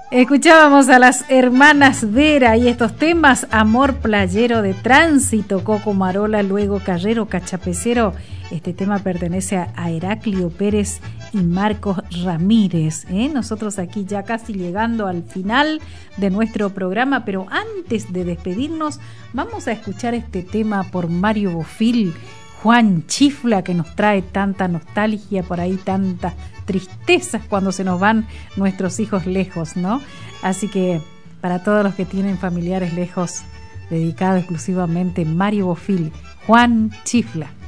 Escuchábamos a las hermanas Vera y estos temas: Amor Playero de Tránsito, Coco Marola, luego Carrero Cachapecero. Este tema pertenece a Heraclio Pérez y Marcos Ramírez. Nosotros aquí ya casi llegando al final de nuestro programa, pero antes de despedirnos vamos a escuchar este tema por Mario Bofill, Juan Chifla, que nos trae tanta nostalgia, por ahí tantas tristezas cuando se nos van nuestros hijos lejos, ¿no? Así que para todos los que tienen familiares lejos, dedicado exclusivamente Mario Bofill, Juan Chifla.